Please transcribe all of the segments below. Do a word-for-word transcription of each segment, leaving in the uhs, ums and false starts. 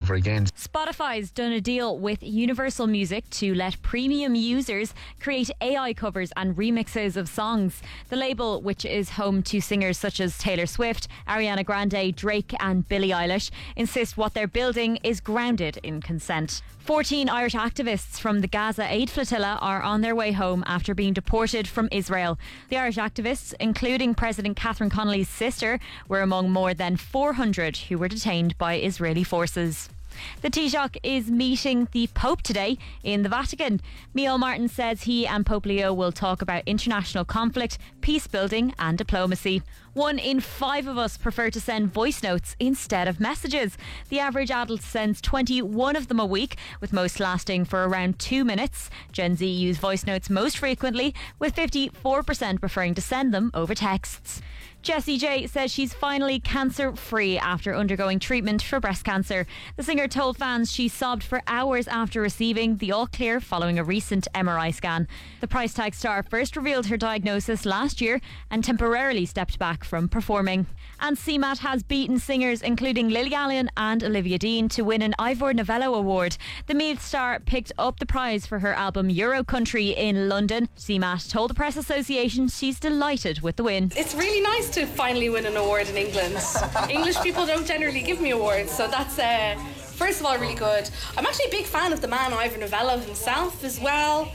over again. Spotify's done a deal with Universal Music to let premium users create A I covers and remixes of songs. The label, which is home to singers such as Taylor Swift, Ariana Grande, Drake and Billie Eilish, insist what they're building is grounded in consent. fourteen Irish activists from the Gaza Aid Flotilla are on their way home after being deported from Israel. The Irish activists, including President Catherine Connolly's sister, were among more than four hundred who were detained by Israeli forces. The Taoiseach is meeting the Pope today in the Vatican. Micheál Martin says he and Pope Leo will talk about international conflict, peace building and diplomacy. One in five of us prefer to send voice notes instead of messages. The average adult sends twenty-one of them a week, with most lasting for around two minutes. Gen Z use voice notes most frequently, with fifty-four percent preferring to send them over texts. Jessie J says she's finally cancer-free after undergoing treatment for breast cancer. The singer told fans she sobbed for hours after receiving the all-clear following a recent M R I scan. The price tag star first revealed her diagnosis last year and temporarily stepped back from performing. And C MAT has beaten singers including Lily Allen and Olivia Dean to win an Ivor Novello Award. The Meath star picked up the prize for her album Euro Country in London. C MAT told the Press Association she's delighted with the win. It's really nice to finally win an award in England. English people don't generally give me awards, so that's uh, first of all really good. I'm actually a big fan of the man Ivor Novello himself as well.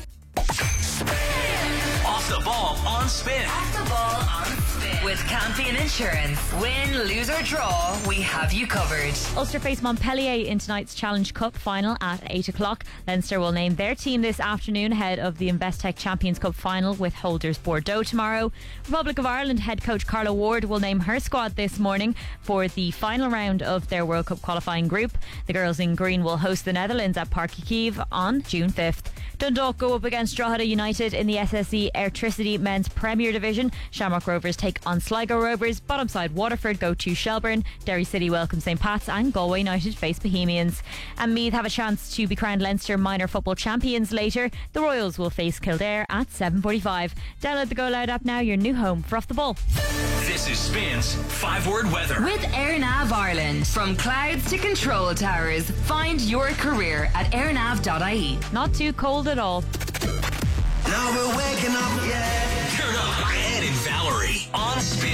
Off the ball on Spin. Off the ball on Spin. With Campion Insurance. Win, lose or draw, we have you covered. Ulster face Montpellier in tonight's Challenge Cup final at eight o'clock. Leinster will name their team this afternoon ahead of the Investec Champions Cup final with holders Bordeaux tomorrow. Republic of Ireland head coach Carla Ward will name her squad this morning for the final round of their World Cup qualifying group. The girls in green will host the Netherlands at Páirc Uí Chaoimh on June fifth. Dundalk go up against Drogheda United in the S S E Airtricity Men's Premier Division. Shamrock Rovers take on Sligo Rovers. Bottom side Waterford go to Shelbourne. Derry City welcome St Pat's and Galway United face Bohemians. And Meath have a chance to be crowned Leinster minor football champions later. The Royals will face Kildare at seven forty-five. Download the Go Loud app now, your new home for Off the Ball. This is Spin's five word weather. With AirNav Ireland. From clouds to control towers, find your career at airnav dot I E. Not too cold at all. Now we're waking up, yeah. Turn up Ed and Valerie on Spin.